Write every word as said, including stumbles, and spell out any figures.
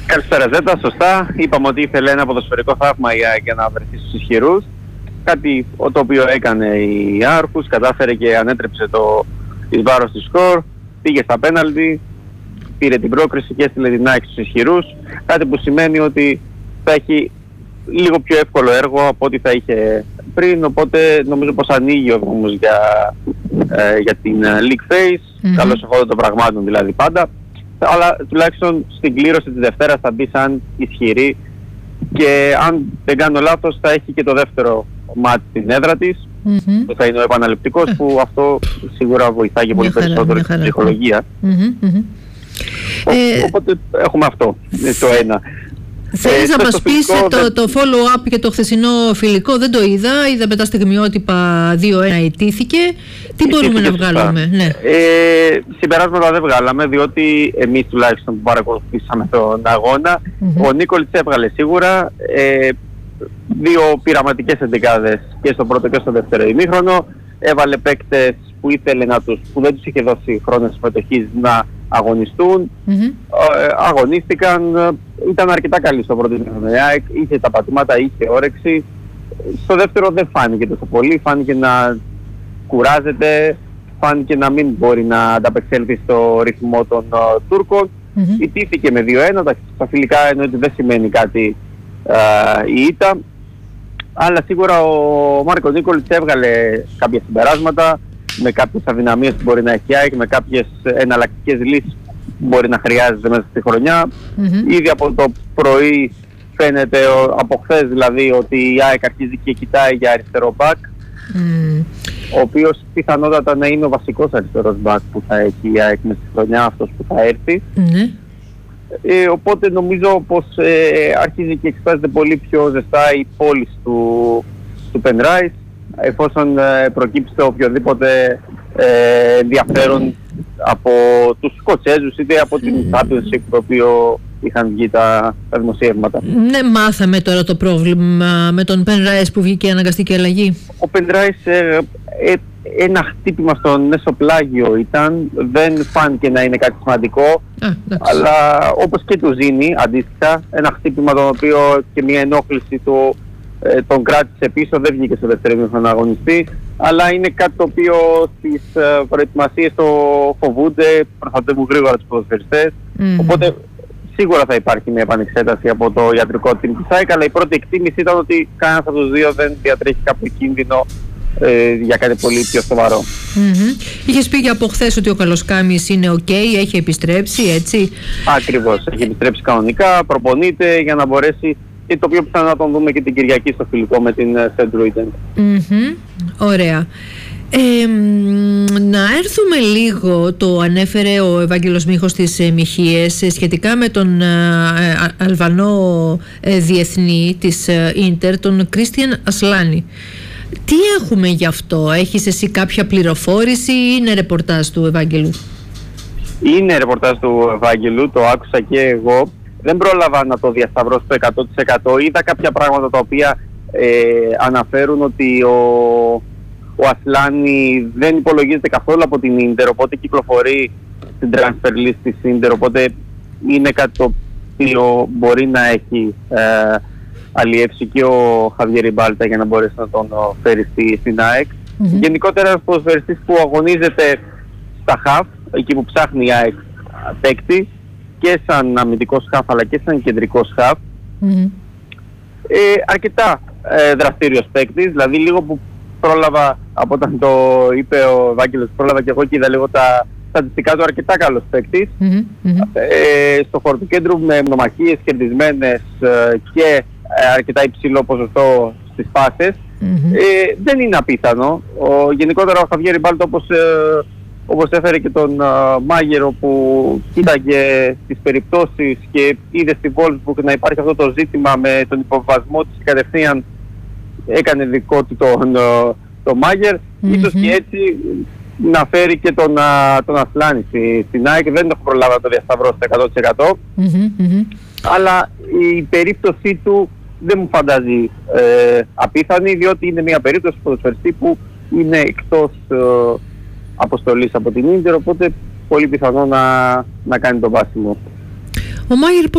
Καλησπέρα Ζέτα, σωστά. Είπαμε ότι ήθελε ένα ποδοσφαιρικό θαύμα για να βρεθεί στους ισχυρούς. Κάτι το οποίο έκανε η Άρχους, κατάφερε και ανέτρεψε το εις βάρος του σκορ, πήγε στα πέναλτι, πήρε την πρόκριση και έστειλε την ΑΕΚ στους ισχυρούς. Κάτι που σημαίνει ότι θα έχει λίγο πιο εύκολο έργο από ό,τι θα είχε πριν, οπότε νομίζω πως ανοίγει ο δρόμος για, ε, για την League Phase, mm-hmm. καλώς εφόδο των πραγμάτων δηλαδή πάντα. Αλλά τουλάχιστον στην κλήρωση της Δευτέρας θα μπει σαν ισχυρή και αν δεν κάνω λάθος θα έχει και το δεύτερο μάτι στην έδρα της, mm-hmm. που θα είναι ο επαναληπτικός, mm-hmm. που αυτό σίγουρα βοηθάει και πολύ περισσότερο στην ψυχολογία. Mm-hmm. Mm-hmm. Ο, ε, οπότε έχουμε αυτό, το ένα. Θέλεις ε, να μας πεις το, δεν... το follow-up και το χθεσινό φιλικό? Δεν το είδα, είδα μετά στιγμιότυπα δύο ένα ιτήθηκε. Τι μπορούμε να βγάλουμε? Ναι. Ε, συμπεράσματα δεν βγάλαμε, διότι εμείς τουλάχιστον που παρακολουθήσαμε τον αγώνα, mm-hmm. ο Νίκολιτς έβγαλε σίγουρα ε, δύο πειραματικές εντεκάδες και στο πρώτο και στο δεύτερο ημίχρονο. Έβαλε παίκτες που ήθελε να τους, που δεν τους είχε δώσει χρόνο συμμετοχής να αγωνιστούν. Mm-hmm. Ε, αγωνίστηκαν, ήταν αρκετά καλή στο πρώτο ημίχρονο. Είχε τα πατήματα, είχε όρεξη. Στο δεύτερο δεν φάνηκε τόσο πολύ, φάνηκε να κουράζεται, φάνηκε να μην μπορεί να ανταπεξέλθει στο ρυθμό των uh, Τούρκων. Mm-hmm. Ιτήθηκε με δύο ένα, τα, τα φιλικά εννοείται δεν σημαίνει κάτι uh, η ήττα. Αλλά σίγουρα ο Μάρκο Νίκολιτς έβγαλε κάποια συμπεράσματα με κάποιες αδυναμίες που μπορεί να έχει η ΑΕΚ, με κάποιες εναλλακτικές λύσεις που μπορεί να χρειάζεται μέσα στη χρονιά. Mm-hmm. Ήδη από το πρωί φαίνεται, από χθες δηλαδή, ότι η ΑΕΚ αρχίζει και κοιτάει για αριστερό μπακ, mm. ο οποίος πιθανότατα να είναι ο βασικός αριστερός μπακ που θα έχει η ΑΕΚ μέσα στη χρονιά, αυτός που θα έρθει. Mm. Ε, οπότε νομίζω πως ε, αρχίζει και εξετάζεται πολύ πιο ζεστά η πώληση του, του Penrice, εφόσον ε, προκύψει οποιοδήποτε ε, ενδιαφέρον από τους Σκοτσέζους είτε από την Championship, το οποίο είχαν βγει τα, τα δημοσιεύματα. Ναι, μάθαμε τώρα το πρόβλημα με τον Penrice που βγήκε αναγκαστική αλλαγή. Ο Penrice ε, ε, ένα χτύπημα στο μεσοπλάγιο ήταν, δεν φάνηκε να είναι κάτι σημαντικό, Α, αλλά όπως και του Ζήνη αντίστοιχα, ένα χτύπημα το οποίο και μια ενόχληση του ε, τον κράτησε πίσω, δεν βγήκε στο δεύτερο ημίχρονο να αγωνιστεί, αλλά είναι κάτι το οποίο στις ε, προετοιμασίες το φοβούνται, προστατεύουν γρήγορα τους ποδοσφαιριστές, mm-hmm. οπότε σίγουρα θα υπάρχει μια επανεξέταση από το ιατρικό team της ΑΕΚ, αλλά η πρώτη εκτίμηση ήταν ότι κανένας από τους δύο δεν διατρέχει κάποιο κίνδυνο ε, για κάτι πολύ πιο σοβαρό. Mm-hmm. Είχες πει και από χθες ότι ο Καλοσκάμης είναι ok, έχει επιστρέψει, έτσι? Ακριβώς, έχει επιστρέψει κανονικά, προπονείται για να μπορέσει, και το πιο πιθανό να τον δούμε και την Κυριακή στο φιλικό με την Σεντ Ρούιτεν. Mm-hmm. Ωραία. Ε, να έρθουμε λίγο, το ανέφερε ο Ευάγγελος Μίχος στις ε, Μιχίες, ε, σχετικά με τον ε, Αλβανό ε, διεθνή της ε, Ίντερ, τον Κρίστιαν Ασλάνη. Τι έχουμε γι' αυτό? Έχεις εσύ κάποια πληροφόρηση ή είναι ρεπορτάζ του Ευάγγελου? Είναι ρεπορτάζ του Ευάγγελου, το άκουσα και εγώ. Δεν πρόλαβα να το διασταυρώσω στο εκατό τοις εκατό. Είδα κάποια πράγματα τα οποία ε, αναφέρουν ότι ο, ο Ασλάνη δεν υπολογίζεται καθόλου από την Ίντερ, οπότε κυκλοφορεί στην transfer list της Ίντερ, οπότε είναι κάτι το οποίο μπορεί να έχει ε, αλλιεύσει και ο Χαβιέρ Ριμπάλτα για να μπορέσει να τον φέρει στην ΑΕΚ. Mm-hmm. Γενικότερα ένας ποδοσφαιριστής που αγωνίζεται στα χαφ, εκεί που ψάχνει η ΑΕΚ παίκτη, και σαν αμυντικός χαφ αλλά και σαν κεντρικός χαφ, mm-hmm. ε, αρκετά ε, δραστήριος παίκτης, δηλαδή λίγο που πρόλαβα από όταν το είπε ο Ευάγγελος, πρόλαβα και εγώ και είδα λίγο τα στατιστικά του, αρκετά καλός παίκτης, mm-hmm. ε, στο χώρο του κέντρου με μονομαχίες κερδισμένες ε, και ε, αρκετά υψηλό ποσοστό στις πάσες. Mm-hmm. ε, δεν είναι απίθανο. Ο, γενικότερα ο Χαβιέρ Ριμπάλτο, όπως ε, όπως έφερε και τον uh, Μάγερο, που κοίταγε τις περιπτώσεις και είδε στη Wolfsburg να υπάρχει αυτό το ζήτημα με τον υποβασμό της, κατευθείαν έκανε δικό του τον, uh, τον Μάγερ, mm-hmm. ίσως και έτσι να φέρει και τον, uh, τον Ασλάνη στη, στην ΑΕΚ. Δεν έχω προλάβει να το διασταυρώσω στο εκατό τοις εκατό, mm-hmm. αλλά η περίπτωσή του δεν μου φαντάζει ε, απίθανη, διότι είναι μια περίπτωση ποδοσφαιριστή που είναι εκτός ε, αποστολής από την Ίντερ, οπότε πολύ πιθανό να, να κάνει το βάσιμο. Ο Μάγερ